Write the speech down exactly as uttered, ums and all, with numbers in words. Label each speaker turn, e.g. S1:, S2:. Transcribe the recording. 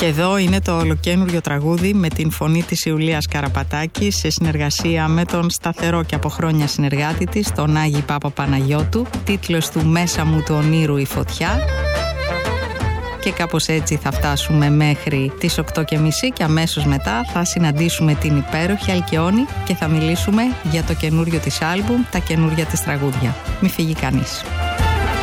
S1: Και εδώ είναι το ολοκαίνουργιο τραγούδι με την φωνή της Ιουλίας Καραπατάκη σε συνεργασία με τον σταθερό και από χρόνια συνεργάτη της, τον Άγη Πάπα Παναγιώτου. Τίτλος του «Μέσα μου του ονείρου η φωτιά». Και κάπως έτσι θα φτάσουμε μέχρι τις οκτώ και μισή και αμέσως μετά θα συναντήσουμε την υπέροχη Αλκαιόνη και θα μιλήσουμε για το καινούριο της άλμπουμ, τα καινούρια της τραγούδια. Μη φύγει κανείς.